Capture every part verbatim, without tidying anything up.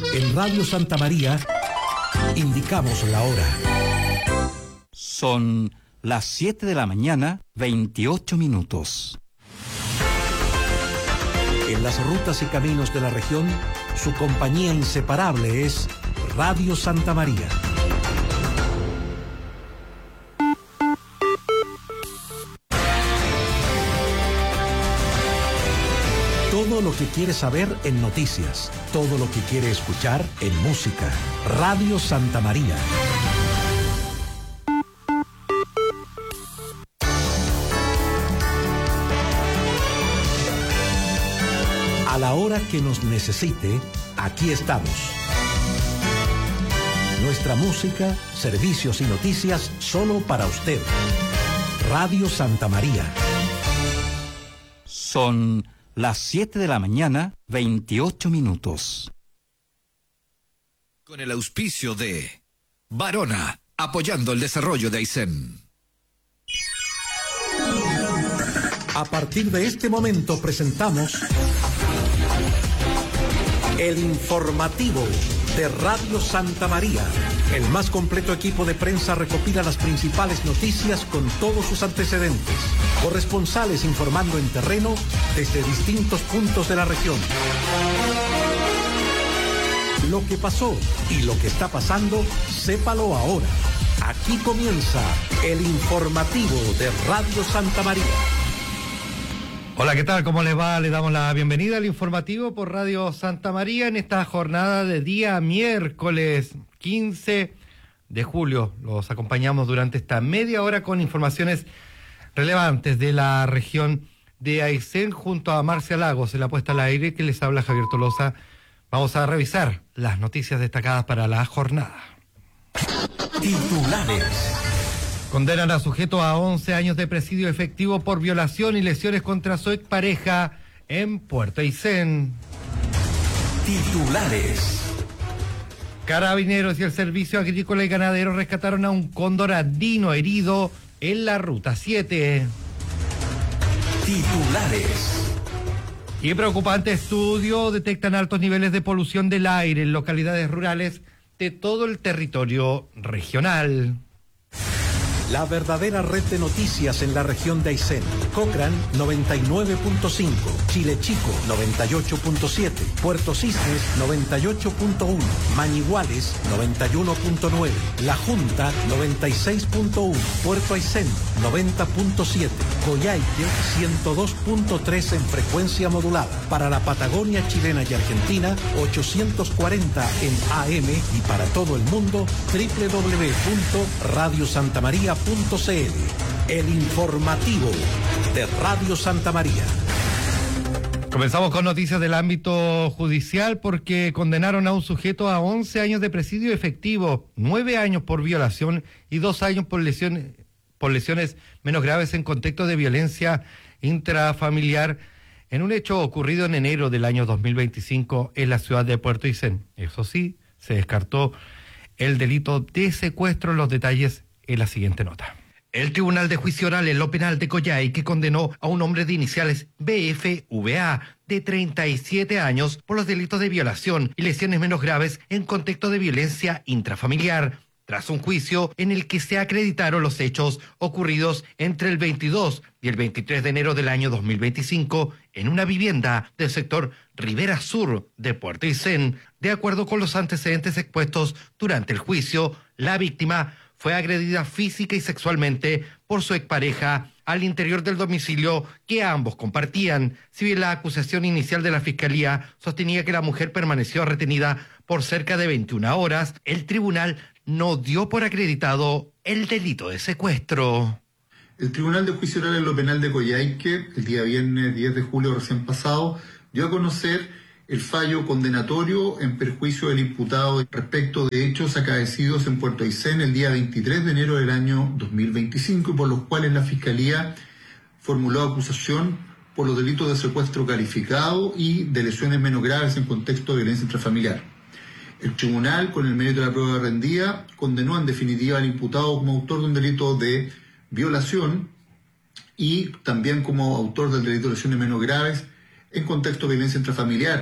En Radio Santa María indicamos la hora. Son las siete de la mañana, veintiocho minutos. En las rutas y caminos de la región, su compañía inseparable es Radio Santa María. Todo lo que quiere saber en noticias, todo lo que quiere escuchar en música. Radio Santa María. A la hora que nos necesite, aquí estamos. Nuestra música, servicios y noticias solo para usted. Radio Santa María. Son las siete de la mañana, veintiocho minutos. Con el auspicio de Barona, apoyando el desarrollo de Aysén. A partir de este momento presentamos el informativo de Radio Santa María. El más completo equipo de prensa recopila las principales noticias con todos sus antecedentes. Corresponsales informando en terreno desde distintos puntos de la región. Lo que pasó y lo que está pasando, sépalo ahora. Aquí comienza el informativo de Radio Santa María. Hola, ¿qué tal? ¿Cómo les va? Les damos la bienvenida al informativo por Radio Santa María en esta jornada de día miércoles quince de julio. Los acompañamos durante esta media hora con informaciones relevantes de la región de Aysén junto a Marcia Lagos en la puesta al aire que les habla Javier Tolosa. Vamos a revisar las noticias destacadas para la jornada. Titulares. Condenan a sujeto a once años de presidio efectivo por violación y lesiones contra su expareja en Puerto Aysén. Titulares. Carabineros y el Servicio Agrícola y Ganadero rescataron a un cóndor andino herido en la Ruta siete. Titulares. Y preocupante estudio detectan altos niveles de polución del aire en localidades rurales de todo el territorio regional. La verdadera red de noticias en la región de Aysén. Cochrane noventa y nueve punto cinco, Chile Chico noventa y ocho punto siete, Puerto Cisnes noventa y ocho punto uno, Mañiguales noventa y uno punto nueve, La Junta noventa y seis punto uno, Puerto Aysén noventa punto siete, Coyhaique ciento dos punto tres en frecuencia modulada. Para la Patagonia chilena y Argentina ochocientos cuarenta en A M y para todo el mundo doble u doble u doble u punto radio santa maría punto c l. El informativo de Radio Santa María. Comenzamos con noticias del ámbito judicial porque condenaron a un sujeto a once años de presidio efectivo, nueve años por violación y dos años por lesiones, por lesiones menos graves en contexto de violencia intrafamiliar en un hecho ocurrido en enero del año dos mil veinticinco en la ciudad de Puerto Aysén. Eso sí, se descartó el delito de secuestro. Los detalles en la siguiente nota. El Tribunal de Juicio Oral en lo Penal de Coyhaique condenó a un hombre de iniciales B F V A de treinta y siete años por los delitos de violación y lesiones menos graves en contexto de violencia intrafamiliar, tras un juicio en el que se acreditaron los hechos ocurridos entre el veintidós y el veintitrés de enero del año dos mil veinticinco en una vivienda del sector Ribera Sur de Puerto Aysén. De acuerdo con los antecedentes expuestos durante el juicio, la víctima fue agredida física y sexualmente por su expareja al interior del domicilio que ambos compartían. Si bien la acusación inicial de la Fiscalía sostenía que la mujer permaneció retenida por cerca de veintiuna horas, el tribunal no dio por acreditado el delito de secuestro. El Tribunal de Juicio Oral en lo Penal de Coyhaique, el día viernes diez de julio recién pasado, dio a conocer el fallo condenatorio en perjuicio del imputado respecto de hechos acaecidos en Puerto Aysén el día veintitrés de enero del año dos mil veinticinco y por los cuales la Fiscalía formuló acusación por los delitos de secuestro calificado y de lesiones menos graves en contexto de violencia intrafamiliar. El tribunal, con el mérito de la prueba rendida, condenó en definitiva al imputado como autor de un delito de violación y también como autor del delito de lesiones menos graves en contexto de violencia intrafamiliar.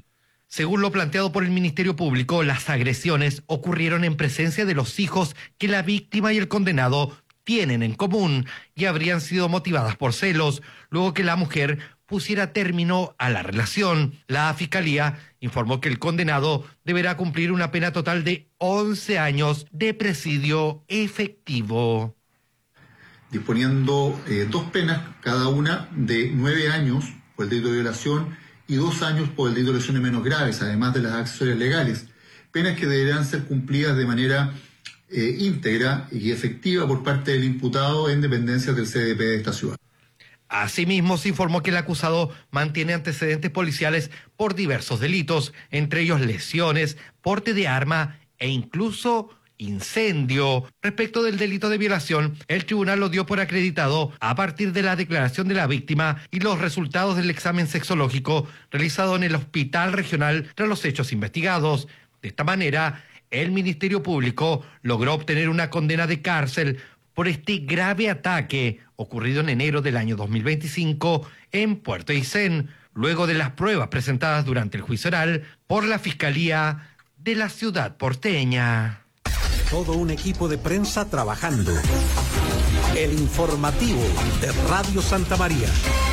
Según lo planteado por el Ministerio Público, las agresiones ocurrieron en presencia de los hijos que la víctima y el condenado tienen en común y habrían sido motivadas por celos, luego que la mujer pusiera término a la relación. La Fiscalía informó que el condenado deberá cumplir una pena total de once años de presidio efectivo. Disponiendo eh, dos penas, cada una de nueve años por el delito de violación y dos años por el delito de lesiones menos graves, además de las accesorias legales. Penas que deberán ser cumplidas de manera eh, íntegra y efectiva por parte del imputado en dependencias del C D P de esta ciudad. Asimismo, se informó que el acusado mantiene antecedentes policiales por diversos delitos, entre ellos lesiones, porte de arma e incluso incendio. Respecto del delito de violación, el tribunal lo dio por acreditado a partir de la declaración de la víctima y los resultados del examen sexológico realizado en el Hospital Regional tras los hechos investigados. De esta manera, el Ministerio Público logró obtener una condena de cárcel por este grave ataque ocurrido en enero del año dos mil veinticinco en Puerto Aysén, luego de las pruebas presentadas durante el juicio oral por la Fiscalía de la ciudad porteña. Todo un equipo de prensa trabajando. El informativo de Radio Santa María.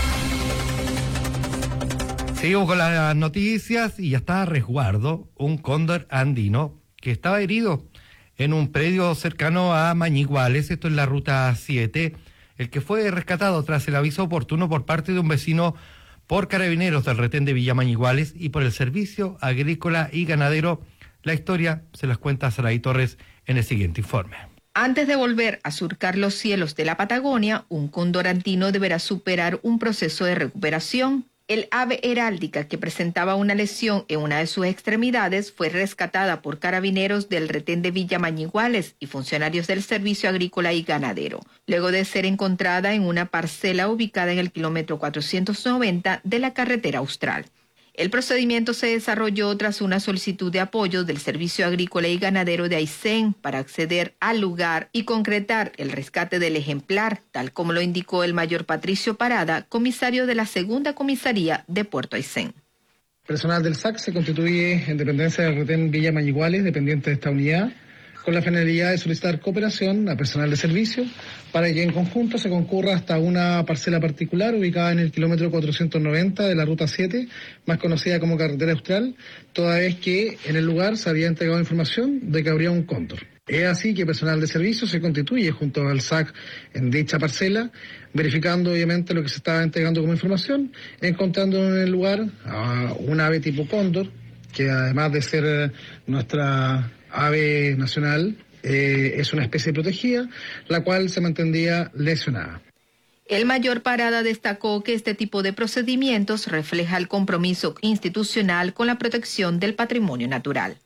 Seguimos con las noticias y ya está a resguardo un cóndor andino que estaba herido en un predio cercano a Mañiguales, esto es la ruta siete, el que fue rescatado tras el aviso oportuno por parte de un vecino por carabineros del retén de Villa Mañiguales y por el Servicio Agrícola y Ganadero. La historia se las cuenta Saraí Torres en el siguiente informe. Antes de volver a surcar los cielos de la Patagonia, un cóndor andino deberá superar un proceso de recuperación. El ave heráldica, que presentaba una lesión en una de sus extremidades, fue rescatada por carabineros del retén de Villa Mañiguales y funcionarios del Servicio Agrícola y Ganadero, luego de ser encontrada en una parcela ubicada en el kilómetro cuatrocientos noventa de la carretera austral. El procedimiento se desarrolló tras una solicitud de apoyo del Servicio Agrícola y Ganadero de Aysén para acceder al lugar y concretar el rescate del ejemplar, tal como lo indicó el mayor Patricio Parada, comisario de la Segunda Comisaría de Puerto Aysén. Personal del S A C se constituye en dependencia del retén Villa Mañiguales, dependiente de esta unidad, con la finalidad de solicitar cooperación a personal de servicio para que en conjunto se concurra hasta una parcela particular ubicada en el kilómetro cuatrocientos noventa de la ruta siete, más conocida como carretera austral, toda vez que en el lugar se había entregado información de que habría un cóndor. Es así que personal de servicio se constituye junto al S A C en dicha parcela, verificando obviamente lo que se estaba entregando como información, encontrando en el lugar a un ave tipo cóndor, que además de ser nuestra ave nacional, eh, es una especie protegida, la cual se mantendría lesionada. El mayor Parada destacó que este tipo de procedimientos refleja el compromiso institucional con la protección del patrimonio natural.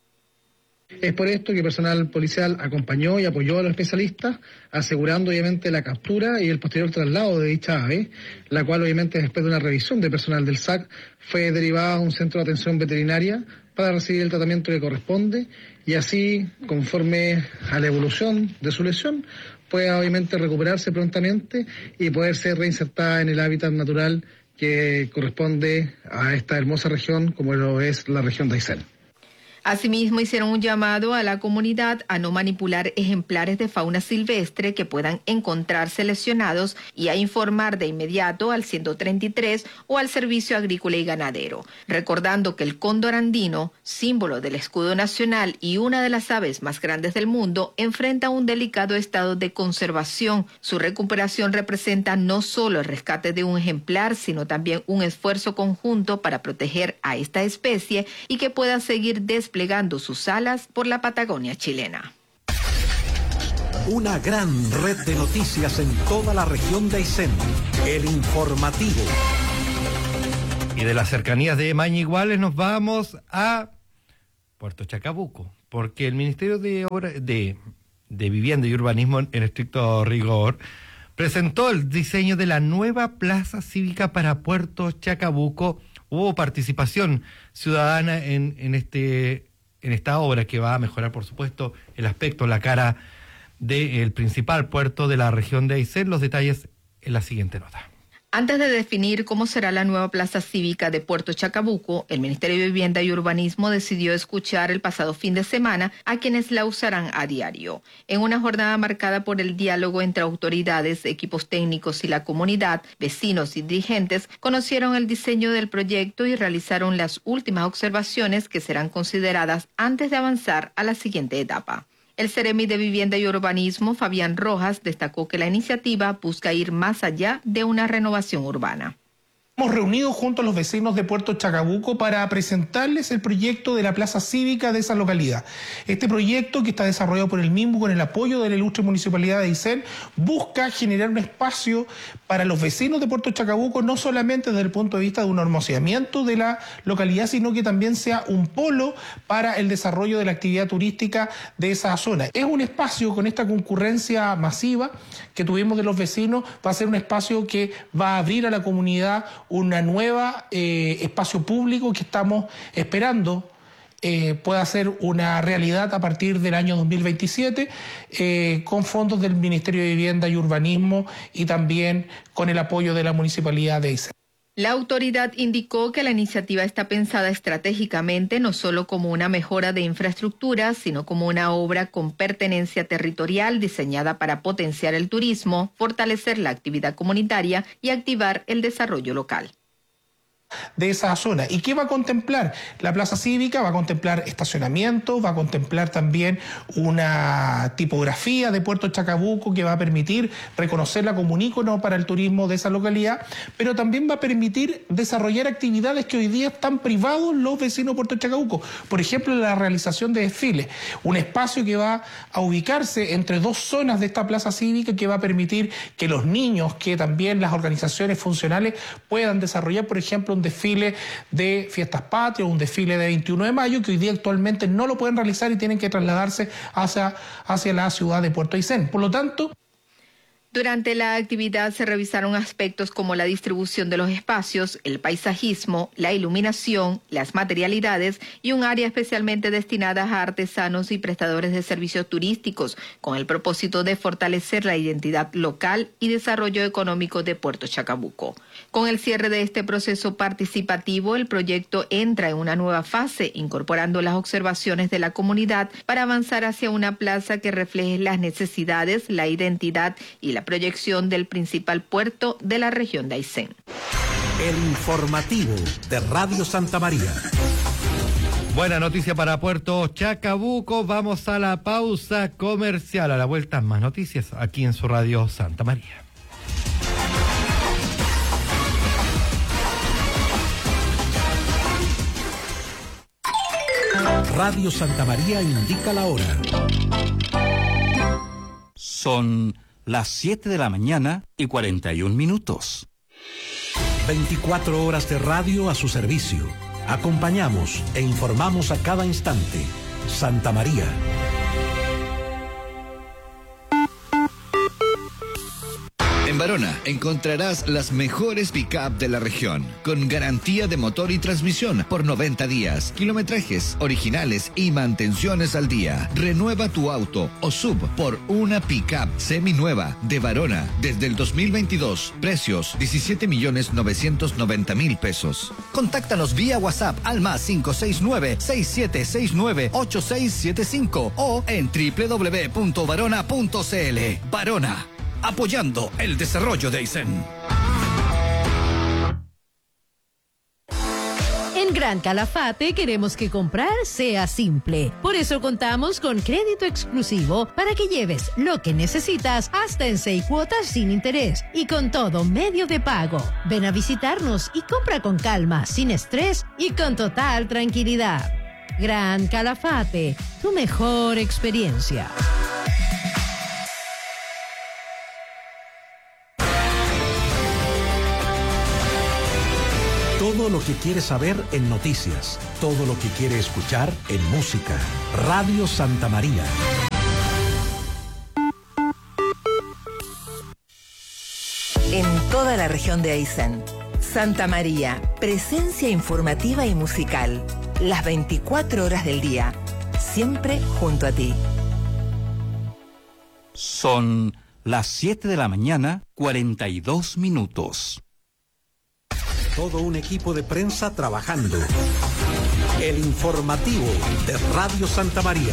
Es por esto que personal policial acompañó y apoyó a los especialistas, asegurando obviamente la captura y el posterior traslado de dicha ave, la cual obviamente después de una revisión de personal del S A C fue derivada a un centro de atención veterinaria para recibir el tratamiento que corresponde y así, conforme a la evolución de su lesión, pueda obviamente recuperarse prontamente y poder ser reinsertada en el hábitat natural que corresponde a esta hermosa región como lo es la región de Aysén. Asimismo, hicieron un llamado a la comunidad a no manipular ejemplares de fauna silvestre que puedan encontrarse lesionados y a informar de inmediato al ciento treinta y tres o al Servicio Agrícola y Ganadero, recordando que el cóndor andino, símbolo del escudo nacional y una de las aves más grandes del mundo, enfrenta un delicado estado de conservación. Su recuperación representa no solo el rescate de un ejemplar, sino también un esfuerzo conjunto para proteger a esta especie y que pueda seguir desplegando desplegando sus alas por la Patagonia chilena. Una gran red de noticias en toda la región de Aysén. El informativo. Y de las cercanías de Mañiguales nos vamos a Puerto Chacabuco, porque el Ministerio de, Obra, de, de Vivienda y Urbanismo, en estricto rigor, presentó el diseño de la nueva plaza cívica para Puerto Chacabuco. Hubo participación ciudadana en, en, este, en esta obra que va a mejorar, por supuesto, el aspecto, la cara del principal puerto de la región de Aysén. Los detalles en la siguiente nota. Antes de definir cómo será la nueva plaza cívica de Puerto Chacabuco, el Ministerio de Vivienda y Urbanismo decidió escuchar el pasado fin de semana a quienes la usarán a diario. En una jornada marcada por el diálogo entre autoridades, equipos técnicos y la comunidad, vecinos y dirigentes conocieron el diseño del proyecto y realizaron las últimas observaciones que serán consideradas antes de avanzar a la siguiente etapa. El Seremi de Vivienda y Urbanismo, Fabián Rojas, destacó que la iniciativa busca ir más allá de una renovación urbana. Hemos reunido junto a los vecinos de Puerto Chacabuco para presentarles el proyecto de la plaza cívica de esa localidad. Este proyecto, que está desarrollado por el MIMBU con el apoyo de la ilustre Municipalidad de Aysén, busca generar un espacio para los vecinos de Puerto Chacabuco, no solamente desde el punto de vista de un hermoseamiento de la localidad, sino que también sea un polo para el desarrollo de la actividad turística de esa zona. Es un espacio con esta concurrencia masiva que tuvimos de los vecinos, va a ser un espacio que va a abrir a la comunidad una nueva eh, espacio público que estamos esperando eh, pueda ser una realidad a partir del año dos mil veintisiete eh, con fondos del Ministerio de Vivienda y Urbanismo y también con el apoyo de la Municipalidad de Aysén. La autoridad indicó que la iniciativa está pensada estratégicamente no solo como una mejora de infraestructura, sino como una obra con pertenencia territorial diseñada para potenciar el turismo, fortalecer la actividad comunitaria y activar el desarrollo local. De esa zona. ¿Y qué va a contemplar? La plaza cívica va a contemplar estacionamiento, va a contemplar también una tipografía de Puerto Chacabuco que va a permitir reconocerla como un ícono para el turismo de esa localidad, pero también va a permitir desarrollar actividades que hoy día están privados los vecinos de Puerto Chacabuco. Por ejemplo, la realización de desfiles, un espacio que va a ubicarse entre dos zonas de esta plaza cívica que va a permitir que los niños, que también las organizaciones funcionales puedan desarrollar, por ejemplo, un desfile de Fiestas Patrias, un desfile de veintiuno de mayo, que hoy día actualmente no lo pueden realizar y tienen que trasladarse hacia, hacia la ciudad de Puerto Aysén. Por lo tanto, durante la actividad se revisaron aspectos como la distribución de los espacios, el paisajismo, la iluminación, las materialidades y un área especialmente destinada a artesanos y prestadores de servicios turísticos, con el propósito de fortalecer la identidad local y desarrollo económico de Puerto Chacabuco. Con el cierre de este proceso participativo, el proyecto entra en una nueva fase, incorporando las observaciones de la comunidad para avanzar hacia una plaza que refleje las necesidades, la identidad y la proyección del principal puerto de la región de Aysén. El informativo de Radio Santa María. Buena noticia para Puerto Chacabuco. Vamos a la pausa comercial. A la vuelta, más noticias aquí en su Radio Santa María. Radio Santa María indica la hora. Son las siete de la mañana y cuarenta y un minutos. veinticuatro horas de radio a su servicio. Acompañamos e informamos a cada instante. Santa María. En Barona encontrarás las mejores pick-up de la región, con garantía de motor y transmisión por noventa días, kilometrajes originales y mantenciones al día. Renueva tu auto o sub por una pick-up seminueva de Barona desde el dos mil veintidós. Precios diecisiete millones novecientos noventa mil pesos. Contáctanos vía WhatsApp al más cinco seis nueve, seis siete seis nueve, ocho seis siete cinco o en doble u doble u doble u punto barona punto c l. Barona, apoyando el desarrollo de Aysén. En Gran Calafate queremos que comprar sea simple. Por eso contamos con crédito exclusivo para que lleves lo que necesitas hasta en seis cuotas sin interés y con todo medio de pago. Ven a visitarnos y compra con calma, sin estrés y con total tranquilidad. Gran Calafate, tu mejor experiencia. Todo lo que quiere saber en noticias, todo lo que quiere escuchar en música. Radio Santa María. En toda la región de Aysén, Santa María, presencia informativa y musical, las veinticuatro horas del día, siempre junto a ti. Son las siete de la mañana, cuarenta y dos minutos. Todo un equipo de prensa trabajando. El informativo de Radio Santa María.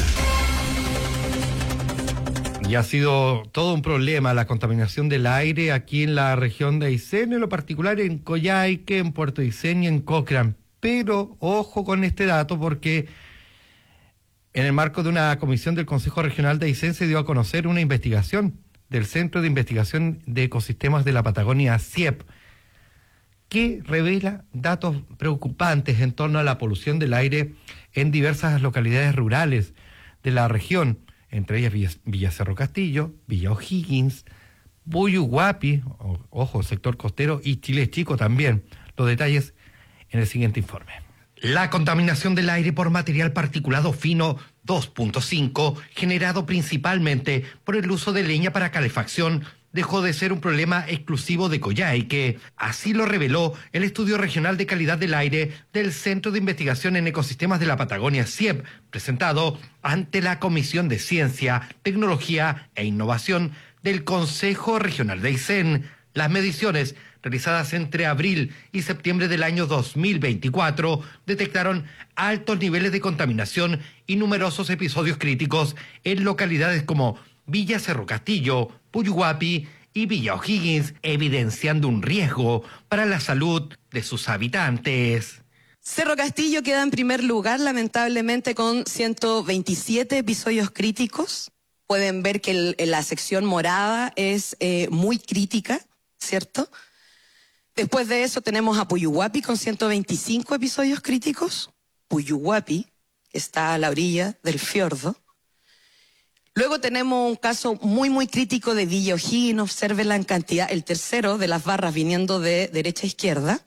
Y ha sido todo un problema la contaminación del aire aquí en la región de Aysén, en lo particular en Coyhaique, en Puerto Aysén y en Cochrane. Pero ojo con este dato porque en el marco de una comisión del Consejo Regional de Aysén se dio a conocer una investigación del Centro de Investigación de Ecosistemas de la Patagonia, C I E P, que revela datos preocupantes en torno a la polución del aire en diversas localidades rurales de la región, entre ellas Villa, Villa Cerro Castillo, Villa O'Higgins, Puyuhuapi, ojo, sector costero, y Chile Chico también. Los detalles en el siguiente informe. La contaminación del aire por material particulado fino dos punto cinco, generado principalmente por el uso de leña para calefacción, dejó de ser un problema exclusivo de Coyhaique. Así lo reveló el Estudio Regional de Calidad del Aire del Centro de Investigación en Ecosistemas de la Patagonia, C I E P, presentado ante la Comisión de Ciencia, Tecnología e Innovación del Consejo Regional de Aysén. Las mediciones realizadas entre abril y septiembre del año dos mil veinticuatro detectaron altos niveles de contaminación y numerosos episodios críticos en localidades como Villa Cerro Castillo, Puyuhuapi y Villa O'Higgins, evidenciando un riesgo para la salud de sus habitantes. Cerro Castillo queda en primer lugar, lamentablemente, con ciento veintisiete episodios críticos. Pueden ver que el, la sección morada es eh, muy crítica, ¿cierto? Después de eso tenemos a Puyuhuapi con ciento veinticinco episodios críticos. Puyuhuapi está a la orilla del fiordo. Luego tenemos un caso muy, muy crítico de Villa O'Higgins, obsérvenla en cantidad, el tercero de las barras viniendo de derecha a izquierda.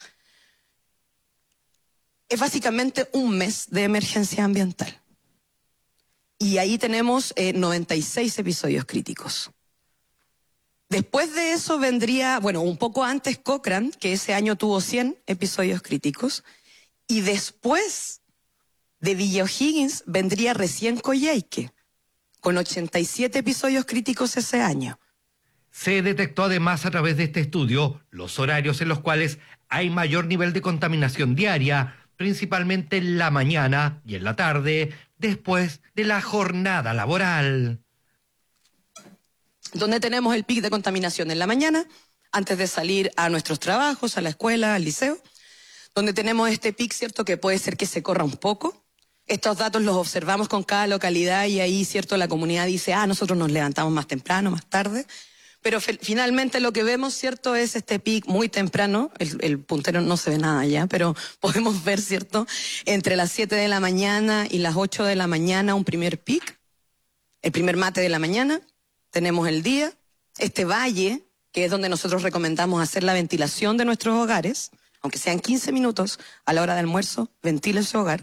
Es básicamente un mes de emergencia ambiental. Y ahí tenemos eh, noventa y seis episodios críticos. Después de eso vendría, bueno, un poco antes Cochrane, que ese año tuvo cien episodios críticos. Y después de Villa O'Higgins vendría recién Coyhaique, con ochenta y siete episodios críticos ese año. Se detectó además a través de este estudio los horarios en los cuales hay mayor nivel de contaminación diaria, principalmente en la mañana y en la tarde, después de la jornada laboral. Donde tenemos el pic de contaminación en la mañana, antes de salir a nuestros trabajos, a la escuela, al liceo, donde tenemos este pic, ¿cierto?, que puede ser que se corra un poco. Estos datos los observamos con cada localidad y ahí, ¿cierto?, la comunidad dice, ah, nosotros nos levantamos más temprano, más tarde. Pero finalmente lo que vemos, ¿cierto?, es este pic muy temprano. El, el puntero no se ve nada ya, pero podemos ver, ¿cierto?, entre las siete de la mañana y las ocho de la mañana un primer pic. El primer mate de la mañana. Tenemos el día. Este valle, que es donde nosotros recomendamos hacer la ventilación de nuestros hogares, aunque sean quince minutos a la hora de almuerzo, ventile su hogar.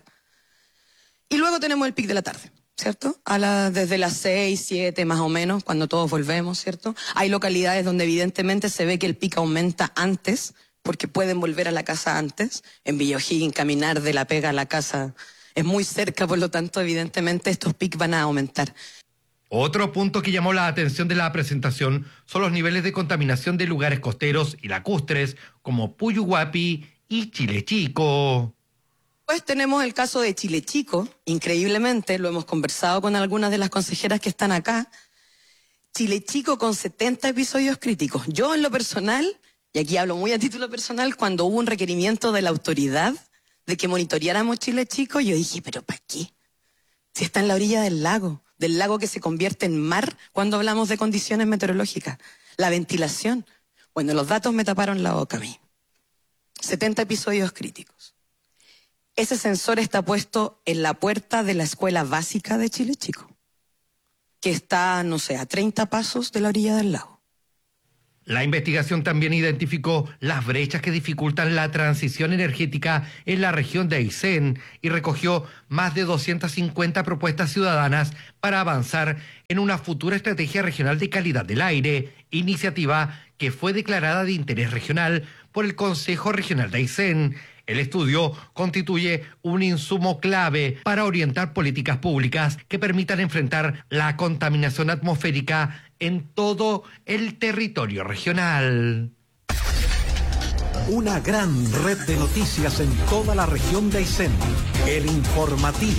Y luego tenemos el pic de la tarde, ¿cierto? A la, desde las seis, siete más o menos, cuando todos volvemos, ¿cierto? Hay localidades donde evidentemente se ve que el pic aumenta antes, porque pueden volver a la casa antes. En Villa O'Higgins, caminar de la pega a la casa es muy cerca, por lo tanto, evidentemente estos pics van a aumentar. Otro punto que llamó la atención de la presentación son los niveles de contaminación de lugares costeros y lacustres, como Puyuhuapi y Chile Chico. Pues tenemos el caso de Chile Chico, increíblemente, lo hemos conversado con algunas de las consejeras que están acá. Chile Chico con setenta episodios críticos. Yo en lo personal, y aquí hablo muy a título personal, cuando hubo un requerimiento de la autoridad de que monitoreáramos Chile Chico, yo dije, ¿pero para qué? Si está en la orilla del lago, del lago que se convierte en mar cuando hablamos de condiciones meteorológicas. La ventilación. Bueno, los datos me taparon la boca a mí. setenta episodios críticos. Ese sensor está puesto en la puerta de la escuela básica de Chile Chico, que está, no sé, a treinta pasos de la orilla del lago. La investigación también identificó las brechas que dificultan la transición energética en la región de Aysén y recogió más de doscientas cincuenta propuestas ciudadanas para avanzar en una futura estrategia regional de calidad del aire, iniciativa que fue declarada de interés regional por el Consejo Regional de Aysén. El estudio constituye un insumo clave para orientar políticas públicas que permitan enfrentar la contaminación atmosférica en todo el territorio regional. Una gran red de noticias en toda la región de Aysén. El Informativo.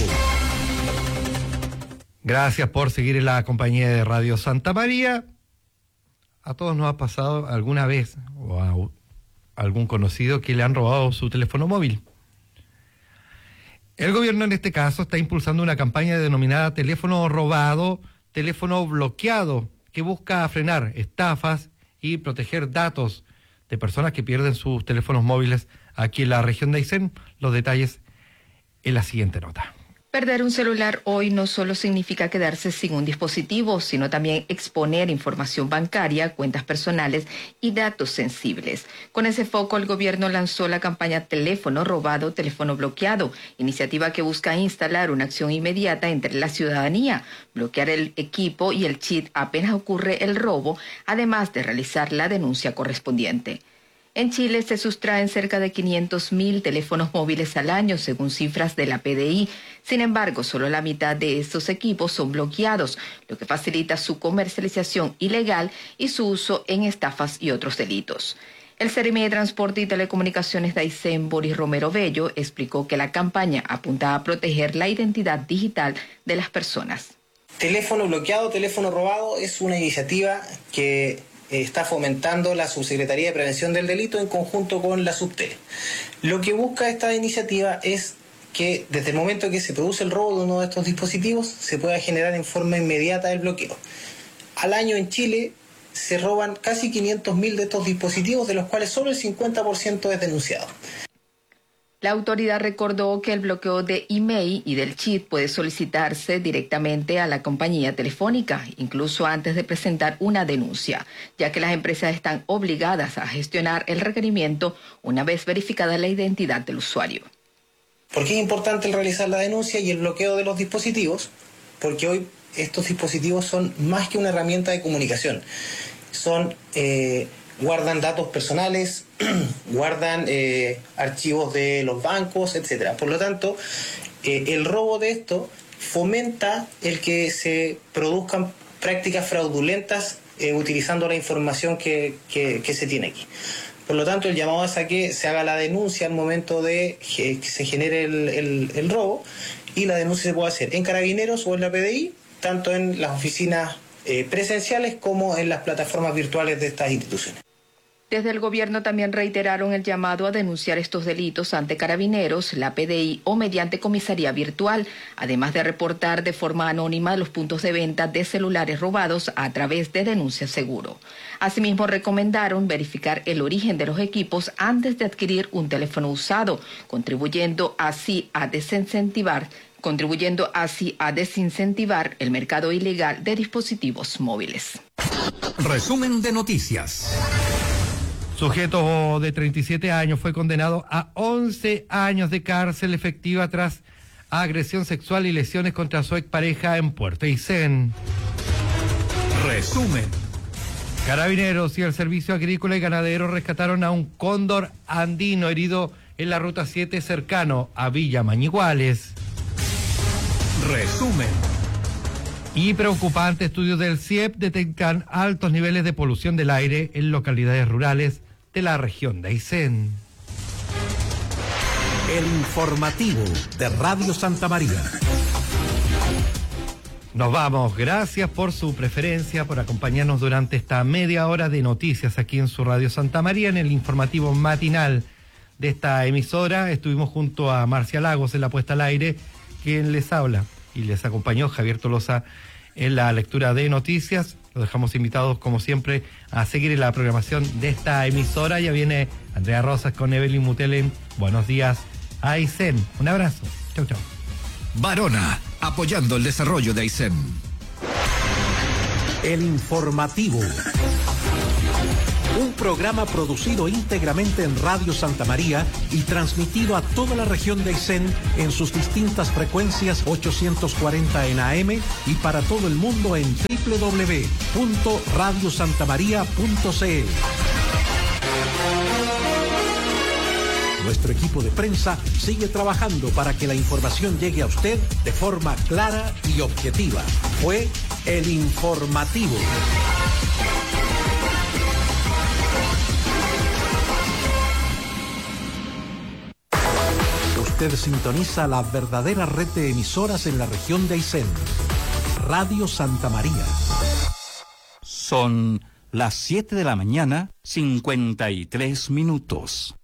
Gracias por seguir en la compañía de Radio Santa María. A todos nos ha pasado alguna vez, o a algún conocido, que le han robado su teléfono móvil. El gobierno en este caso está impulsando una campaña denominada Teléfono Robado, Teléfono Bloqueado, que busca frenar estafas y proteger datos de personas que pierden sus teléfonos móviles aquí en la región de Aysén. Los detalles en la siguiente nota. Perder un celular hoy no solo significa quedarse sin un dispositivo, sino también exponer información bancaria, cuentas personales y datos sensibles. Con ese foco, el gobierno lanzó la campaña Teléfono Robado, Teléfono Bloqueado, iniciativa que busca instalar una acción inmediata entre la ciudadanía, bloquear el equipo y el chip apenas ocurre el robo, además de realizar la denuncia correspondiente. En Chile se sustraen cerca de quinientos mil teléfonos móviles al año, según cifras de la P D I. Sin embargo, solo la mitad de estos equipos son bloqueados, lo que facilita su comercialización ilegal y su uso en estafas y otros delitos. El Seremi de Transporte y Telecomunicaciones de Aysén, Boris Romero Bello, explicó que la campaña apunta a proteger la identidad digital de las personas. Teléfono bloqueado, teléfono robado es una iniciativa que está fomentando la Subsecretaría de Prevención del Delito en conjunto con la Subtele. Lo que busca esta iniciativa es que desde el momento que se produce el robo de uno de estos dispositivos se pueda generar en forma inmediata el bloqueo. Al año en Chile se roban casi quinientos mil de estos dispositivos, de los cuales solo el cincuenta por ciento es denunciado. La autoridad recordó que el bloqueo de email y del chip puede solicitarse directamente a la compañía telefónica, incluso antes de presentar una denuncia, ya que las empresas están obligadas a gestionar el requerimiento una vez verificada la identidad del usuario. ¿Por qué es importante el realizar la denuncia y el bloqueo de los dispositivos? Porque hoy estos dispositivos son más que una herramienta de comunicación. Son... Eh, guardan datos personales, guardan eh, archivos de los bancos, etcétera. Por lo tanto, eh, el robo de esto fomenta el que se produzcan prácticas fraudulentas eh, utilizando la información que, que, que se tiene aquí. Por lo tanto, el llamado es a que se haga la denuncia al momento de que se genere el, el, el robo, y la denuncia se puede hacer en Carabineros o en la P D I, tanto en las oficinas eh, presenciales como en las plataformas virtuales de estas instituciones. Desde el gobierno también reiteraron el llamado a denunciar estos delitos ante Carabineros, la P D I o mediante comisaría virtual, además de reportar de forma anónima los puntos de venta de celulares robados a través de Denuncia Seguro. Asimismo, recomendaron verificar el origen de los equipos antes de adquirir un teléfono usado, contribuyendo así a desincentivar, contribuyendo así a desincentivar el mercado ilegal de dispositivos móviles. Resumen de noticias. Sujeto de treinta y siete años fue condenado a once años de cárcel efectiva tras agresión sexual y lesiones contra su expareja en Puerto Aysén. Resumen. Carabineros y el Servicio Agrícola y Ganadero rescataron a un cóndor andino herido en la Ruta siete cercano a Villa Mañiguales. Resumen. Y preocupante estudios del C I E P detectan altos niveles de polución del aire en localidades rurales de la región de Aysén. El informativo de Radio Santa María. Nos vamos. Gracias por su preferencia, por acompañarnos durante esta media hora de noticias aquí en su Radio Santa María, en el informativo matinal de esta emisora. Estuvimos junto a Marcia Lagos en la puesta al aire, quien les habla, y les acompañó Javier Tolosa en la lectura de noticias. Los dejamos invitados, como siempre, a seguir en la programación de esta emisora. Ya viene Andrea Rosas con Evelyn Mutelen. Buenos días, Aysén. Un abrazo. Chau, chau. Barona, apoyando el desarrollo de Aysén. El informativo. Un programa producido íntegramente en Radio Santa María y transmitido a toda la región de Aysén en sus distintas frecuencias ochocientos cuarenta en A M y para todo el mundo en doble u doble u doble u punto radio santa maría punto c l. Nuestro equipo de prensa sigue trabajando para que la información llegue a usted de forma clara y objetiva. Fue el informativo. Usted sintoniza la verdadera red de emisoras en la región de Aysén. Radio Santa María. Son las siete de la mañana, cincuenta y tres minutos.